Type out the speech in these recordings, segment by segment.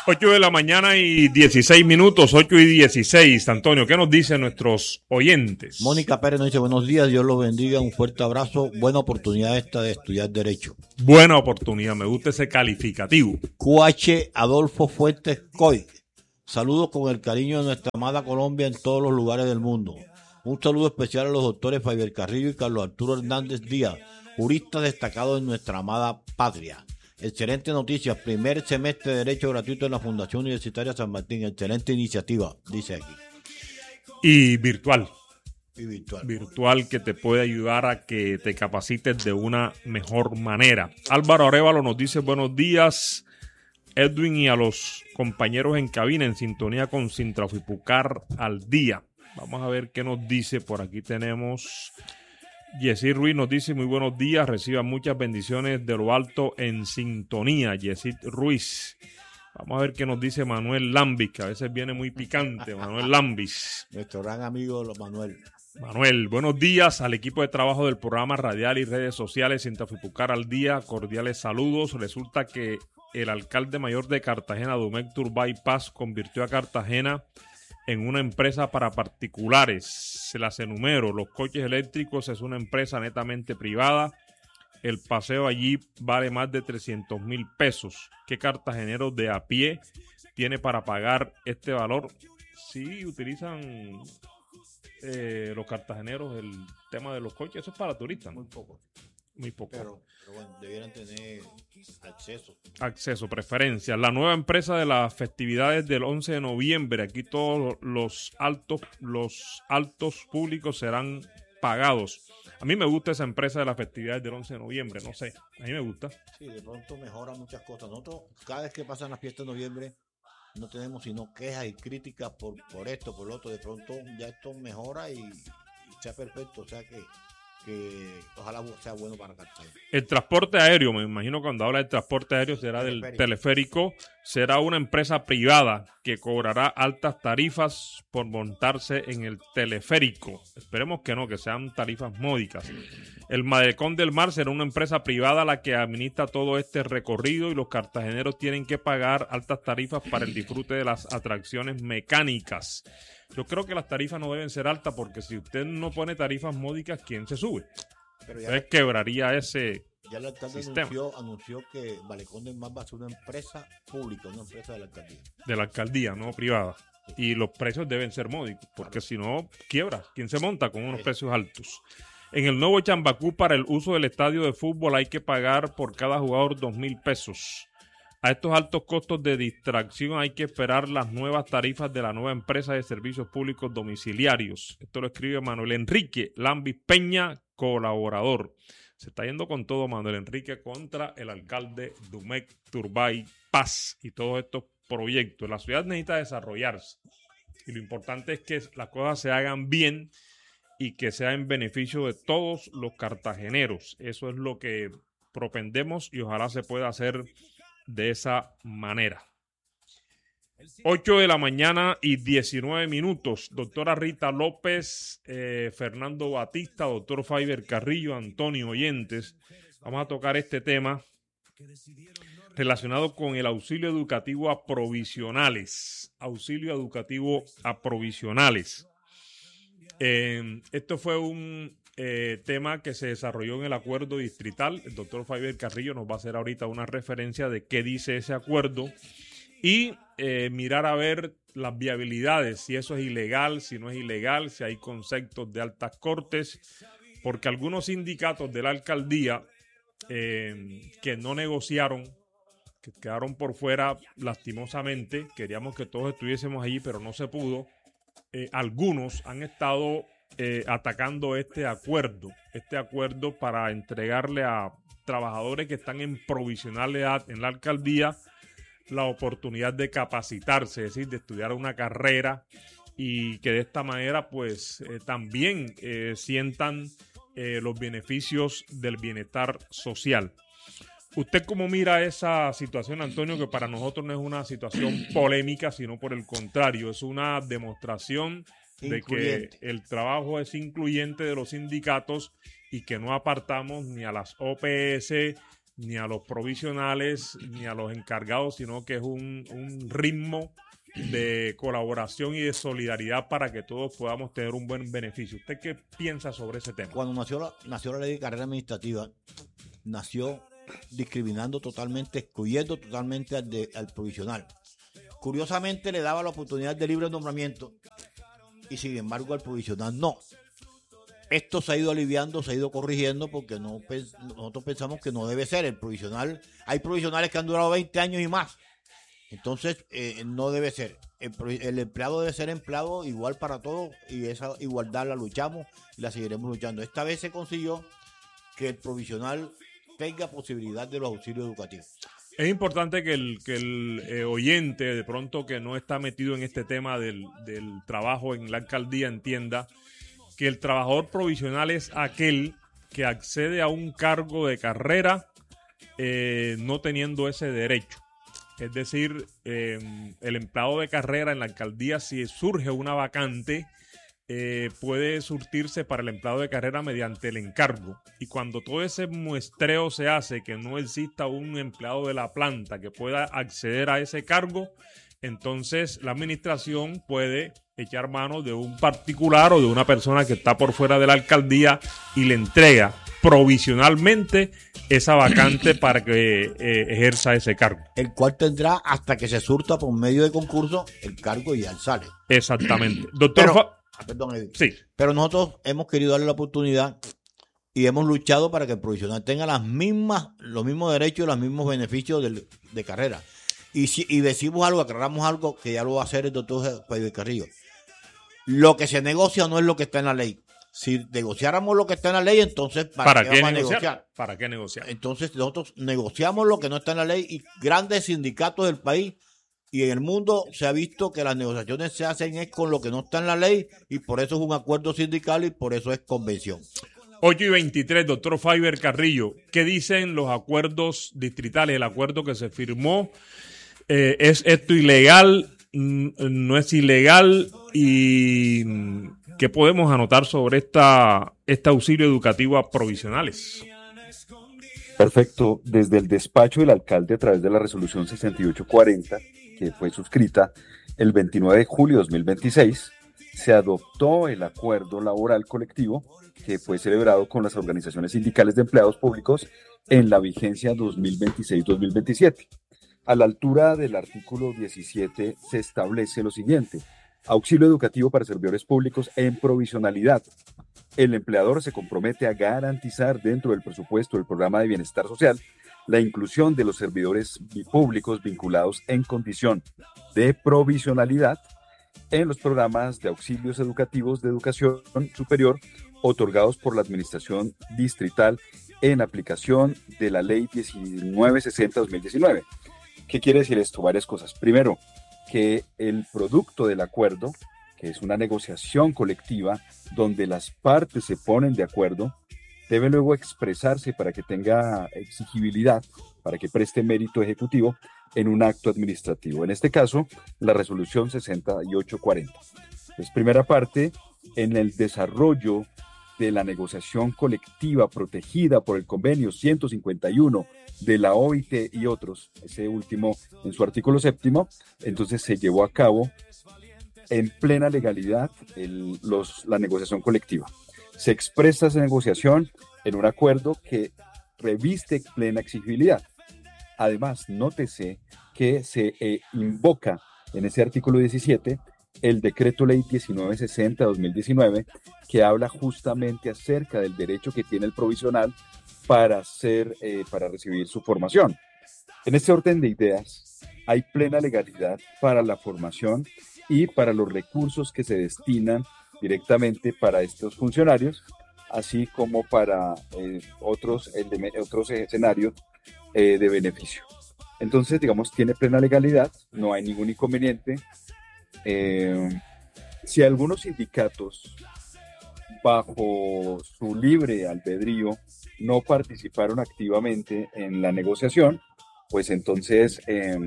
8 de la mañana y 16 minutos, 8 y 16. Antonio, ¿qué nos dicen nuestros oyentes? Mónica Pérez nos dice, buenos días, Dios los bendiga, un fuerte abrazo, buena oportunidad esta de estudiar Derecho. Buena oportunidad, me gusta ese calificativo. QH Adolfo Fuentes Coy, saludos con el cariño de nuestra amada Colombia en todos los lugares del mundo. Un saludo especial a los doctores Fabián Carrillo y Carlos Arturo Hernández Díaz, juristas destacados en nuestra amada patria. Excelente noticia, primer semestre de Derecho gratuito en la Fundación Universitaria San Martín. Excelente iniciativa, dice aquí. Y virtual. Virtual que te puede ayudar a que te capacites de una mejor manera. Álvaro Arévalo nos dice buenos días, Edwin, y a los compañeros en cabina en sintonía con Sintrafipucar al día. Vamos a ver qué nos dice. Por aquí tenemos... Yesir Ruiz nos dice muy buenos días, reciba muchas bendiciones de lo alto en sintonía. Yesir Ruiz. Vamos a ver qué nos dice Manuel Lambis, que a veces viene muy picante. Manuel Lambis. Nuestro gran amigo Manuel. Manuel, buenos días al equipo de trabajo del programa radial y redes sociales Sintrafipucar al día. Cordiales saludos. Resulta que el alcalde mayor de Cartagena, Domecq Turbay Paz, convirtió a Cartagena en una empresa para particulares. Se las enumero. Los coches eléctricos es una empresa netamente privada. El paseo allí vale más de 300,000 pesos. ¿Qué cartagenero de a pie tiene para pagar este valor? Sí, utilizan los cartageneros el tema de los coches. Eso es para turistas, ¿no? Muy poco. Pero bueno, debieran tener acceso, preferencia. La nueva empresa de las festividades del 11 de noviembre. Aquí todos los altos públicos serán pagados. A mí me gusta esa empresa de las festividades del 11 de noviembre. No sé, a mí me gusta. Sí, de pronto mejora muchas cosas. Nosotros, cada vez que pasan las fiestas de noviembre, no tenemos sino quejas y críticas por esto, por lo otro. De pronto ya esto mejora y sea perfecto. O sea que ojalá sea bueno para Cartagena. El transporte aéreo, me imagino cuando habla del transporte aéreo será del teleférico, será una empresa privada que cobrará altas tarifas por montarse en el teleférico. Esperemos que no, que sean tarifas módicas. El Malecón del Mar será una empresa privada la que administra todo este recorrido y los cartageneros tienen que pagar altas tarifas para el disfrute de las atracciones mecánicas. Yo creo que las tarifas no deben ser altas porque si usted no pone tarifas módicas, ¿quién se sube? Pero entonces quebraría ese ya el alcalde sistema. Anunció que Malecón del Mar va a ser una empresa pública, una empresa de la alcaldía. De la alcaldía, no privada. Sí. Y los precios deben ser módicos porque si no, quiebra. ¿Quién se monta con unos precios altos? En el nuevo Chambacú, para el uso del estadio de fútbol hay que pagar por cada jugador 2,000 pesos. A estos altos costos de distracción hay que esperar las nuevas tarifas de la nueva empresa de servicios públicos domiciliarios. Esto lo escribe Manuel Enrique Lambis Peña, colaborador. Se está yendo con todo Manuel Enrique contra el alcalde Domecq Turbay Paz y todos estos proyectos. La ciudad necesita desarrollarse y lo importante es que las cosas se hagan bien y que sea en beneficio de todos los cartageneros. Eso es lo que propendemos y ojalá se pueda hacer de esa manera. 8 de la mañana y 19 minutos. Doctora Rita López, Fernando Batista, doctor Fabián Carrillo, Antonio Oyentes. Vamos a tocar este tema relacionado con el auxilio educativo a provisionales. Auxilio educativo a provisionales. Esto fue un tema que se desarrolló en el acuerdo distrital. El doctor Fabián Carrillo nos va a hacer ahorita una referencia de qué dice ese acuerdo y mirar a ver las viabilidades, si eso es ilegal, si no es ilegal, si hay conceptos de altas cortes, porque algunos sindicatos de la alcaldía que no negociaron, que quedaron por fuera lastimosamente, queríamos que todos estuviésemos allí, pero no se pudo. Algunos han estado atacando este acuerdo para entregarle a trabajadores que están en provisionalidad en la alcaldía la oportunidad de capacitarse, es decir, de estudiar una carrera y que de esta manera pues también sientan los beneficios del bienestar social. ¿Usted cómo mira esa situación, Antonio, que para nosotros no es una situación polémica, sino por el contrario, es una demostración de que el trabajo es incluyente de los sindicatos y que no apartamos ni a las OPS ni a los provisionales, ni a los encargados, sino que es un ritmo de colaboración y de solidaridad para que todos podamos tener un buen beneficio. ¿Usted qué piensa sobre ese tema? Cuando nació la ley de carrera administrativa, nació discriminando totalmente, excluyendo totalmente al provisional. Curiosamente le daba la oportunidad de libre nombramiento y sin embargo al provisional no. Esto se ha ido aliviando, se ha ido corrigiendo porque nosotros pensamos que no debe ser el provisional. Hay provisionales que han durado 20 años y más. Entonces, no debe ser. El empleado debe ser empleado igual para todos y esa igualdad la luchamos y la seguiremos luchando. Esta vez se consiguió que el provisional tenga posibilidad de los auxilios educativos. Es importante que el oyente, de pronto que no está metido en este tema del trabajo en la alcaldía, entienda que el trabajador provisional es aquel que accede a un cargo de carrera no teniendo ese derecho. Es decir, el empleado de carrera en la alcaldía, si surge una vacante, puede surtirse para el empleado de carrera mediante el encargo. Y cuando todo ese muestreo se hace, que no exista un empleado de la planta que pueda acceder a ese cargo, entonces la administración puede echar mano de un particular o de una persona que está por fuera de la alcaldía y le entrega provisionalmente esa vacante para que ejerza ese cargo. El cual tendrá hasta que se surta por medio de concurso el cargo y ya sale. Exactamente. Doctor Perdón, Edith. Sí. Pero nosotros hemos querido darle la oportunidad y hemos luchado para que el provisional tenga los mismos derechos y los mismos beneficios de carrera. Y decimos algo, aclaramos algo que ya lo va a hacer el doctor Fabián Carrillo. Lo que se negocia no es lo que está en la ley. Si negociáramos lo que está en la ley, entonces ¿para qué vamos a negociar? ¿Para qué negociar? Entonces nosotros negociamos lo que no está en la ley y grandes sindicatos del país y en el mundo se ha visto que las negociaciones se hacen es con lo que no está en la ley y por eso es un acuerdo sindical y por eso es convención. 8:23, doctor Fabián Carrillo, ¿qué dicen los acuerdos distritales? El acuerdo que se firmó, ¿es esto ilegal? ¿No es ilegal? ¿Y qué podemos anotar sobre este auxilio educativo a provisionales? Perfecto. Desde el despacho del alcalde a través de la resolución 6840, que fue suscrita el 29 de julio de 2026, se adoptó el acuerdo laboral colectivo que fue celebrado con las organizaciones sindicales de empleados públicos en la vigencia 2026-2027. A la altura del artículo 17 se establece lo siguiente: auxilio educativo para servidores públicos en provisionalidad. El empleador se compromete a garantizar dentro del presupuesto del programa de bienestar social la inclusión de los servidores públicos vinculados en condición de provisionalidad en los programas de auxilios educativos de educación superior otorgados por la administración distrital en aplicación de la ley 1960-2019. ¿Qué quiere decir esto? Varias cosas. Primero, que el producto del acuerdo, que es una negociación colectiva donde las partes se ponen de acuerdo, debe luego expresarse para que tenga exigibilidad, para que preste mérito ejecutivo en un acto administrativo. En este caso, la resolución 6840. Entonces, primera parte, en el desarrollo de la negociación colectiva protegida por el convenio 151 de la OIT y otros, ese último en su artículo 7, entonces se llevó a cabo en plena legalidad la negociación colectiva. Se expresa esa negociación en un acuerdo que reviste plena exigibilidad. Además, nótese que se invoca en ese artículo 17 el decreto ley 1960-2019, que habla justamente acerca del derecho que tiene el provisional para recibir su formación. En este orden de ideas, hay plena legalidad para la formación y para los recursos que se destinan directamente para estos funcionarios, así como para otros escenarios de beneficio. Entonces, digamos, tiene plena legalidad, no hay ningún inconveniente. Si algunos sindicatos, bajo su libre albedrío, no participaron activamente en la negociación, pues entonces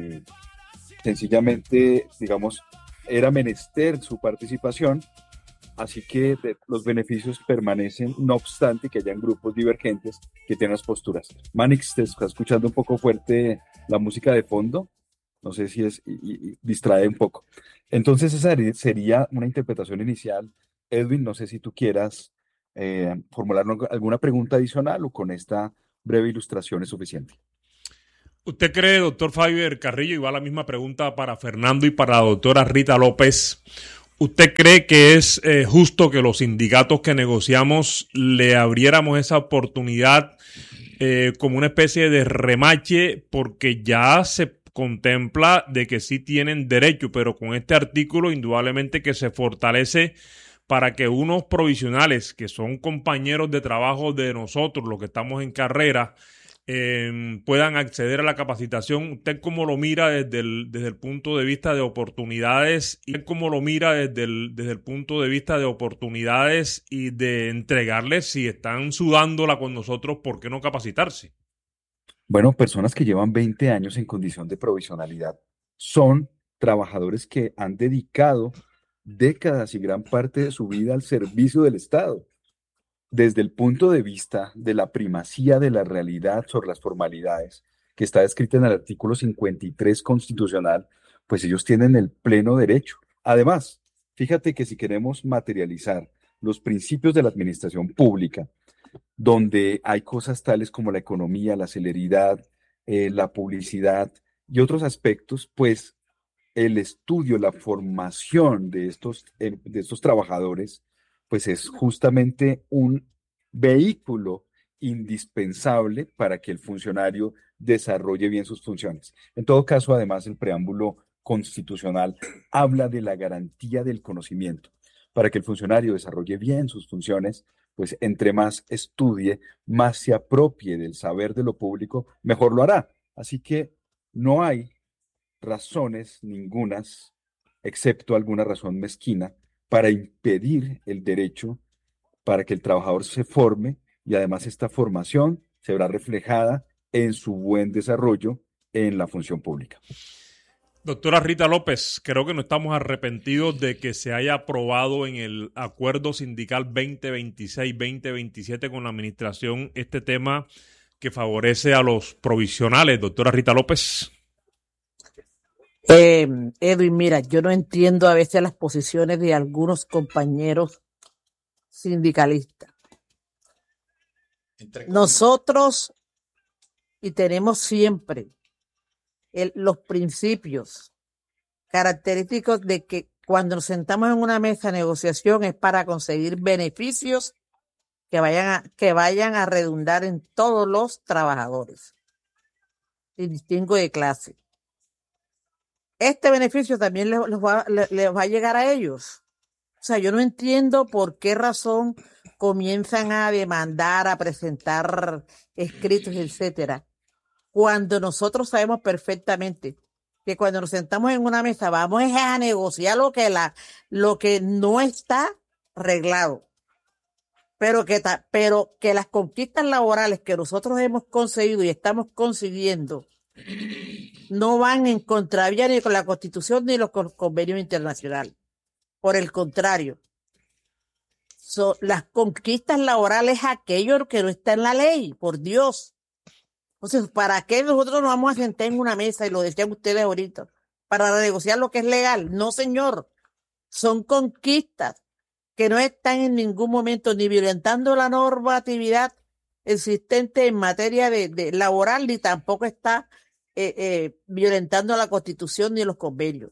sencillamente, digamos, era menester su participación Así que los beneficios permanecen, no obstante que hayan grupos divergentes que tienen las posturas. Manix, te está escuchando un poco fuerte la música de fondo. No sé si y distrae un poco. Entonces, esa sería una interpretación inicial. Edwin, no sé si tú quieras formular alguna pregunta adicional o con esta breve ilustración es suficiente. ¿Usted cree, doctor Faber Carrillo, y va la misma pregunta para Fernando y para la doctora Rita López, ¿usted cree que es justo que los sindicatos que negociamos le abriéramos esa oportunidad como una especie de remache, porque ya se contempla de que sí tienen derecho, pero con este artículo indudablemente que se fortalece para que unos provisionales que son compañeros de trabajo de nosotros, los que estamos en carrera, puedan acceder a la capacitación? ¿Usted cómo lo mira desde el punto de vista de oportunidades? ¿Y cómo lo mira desde el punto de vista de oportunidades y de entregarles, si están sudándola con nosotros, por qué no capacitarse? Bueno, personas que llevan 20 años en condición de provisionalidad son trabajadores que han dedicado décadas y gran parte de su vida al servicio del Estado. Desde el punto de vista de la primacía de la realidad sobre las formalidades, que está descrita en el artículo 53 constitucional, pues ellos tienen el pleno derecho. Además, fíjate que si queremos materializar los principios de la administración pública, donde hay cosas tales como la economía, la celeridad, la publicidad y otros aspectos, pues el estudio, la formación de estos trabajadores, pues es justamente un vehículo indispensable para que el funcionario desarrolle bien sus funciones. En todo caso, además, el preámbulo constitucional habla de la garantía del conocimiento. Para que el funcionario desarrolle bien sus funciones, pues entre más estudie, más se apropie del saber de lo público, mejor lo hará. Así que no hay razones ningunas, excepto alguna razón mezquina, para impedir el derecho para que el trabajador se forme, y además esta formación se verá reflejada en su buen desarrollo en la función pública. Doctora Rita López, creo que no estamos arrepentidos de que se haya aprobado en el acuerdo sindical 2026-2027 con la administración este tema que favorece a los provisionales. Doctora Rita López. Edwin, mira, yo no entiendo a veces las posiciones de algunos compañeros sindicalistas. Nosotros, y tenemos siempre los principios característicos de que cuando nos sentamos en una mesa de negociación es para conseguir beneficios que vayan a redundar en todos los trabajadores, sin distingo de clase. Este beneficio también les va a llegar a ellos. O sea, yo no entiendo por qué razón comienzan a demandar, a presentar escritos, etcétera, cuando nosotros sabemos perfectamente que cuando nos sentamos en una mesa vamos a negociar lo que no está arreglado, pero que las conquistas laborales que nosotros hemos conseguido y estamos consiguiendo no van en contravía ni con la Constitución ni los convenios internacionales. Por el contrario, las conquistas laborales aquello que no está en la ley, por Dios. Entonces, ¿para qué nosotros nos vamos a sentar en una mesa, y lo decían ustedes ahorita, para negociar lo que es legal? No, señor. Son conquistas que no están en ningún momento ni violentando la normatividad existente en materia de laboral, ni tampoco está violentando la Constitución ni los convenios.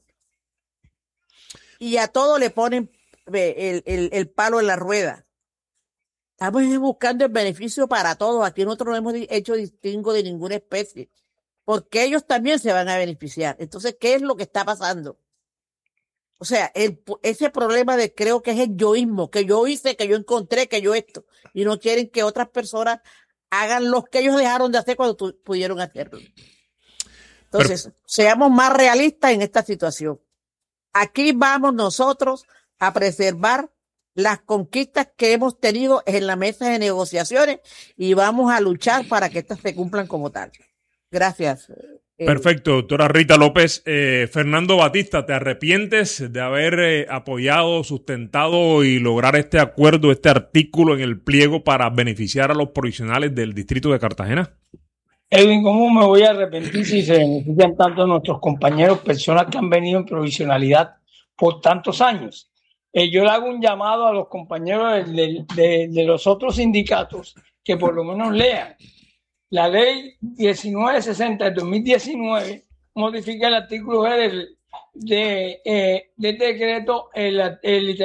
Y a todo le ponen el palo en la rueda. Estamos buscando el beneficio para todos. Aquí nosotros no hemos hecho distingo de ninguna especie, porque ellos también se van a beneficiar. Entonces, ¿qué es lo que está pasando? O sea, ese problema de creo que es el yoísmo, que yo hice, que yo encontré, que yo esto, y no quieren que otras personas hagan lo que ellos dejaron de hacer cuando pudieron hacerlo. Entonces, seamos más realistas en esta situación. Aquí vamos nosotros a preservar las conquistas que hemos tenido en la mesa de negociaciones y vamos a luchar para que estas se cumplan como tal. Gracias. Perfecto, doctora Rita López. Fernando Batista, ¿te arrepientes de haber apoyado, sustentado y lograr este acuerdo, este artículo en el pliego para beneficiar a los provisionales del distrito de Cartagena? Edwin, ¿cómo me voy a arrepentir si se benefician tanto nuestros compañeros, personas que han venido en provisionalidad por tantos años? Yo le hago un llamado a los compañeros de los otros sindicatos que por lo menos lean. La ley 1960 de 2019 modifica el artículo G de decreto, el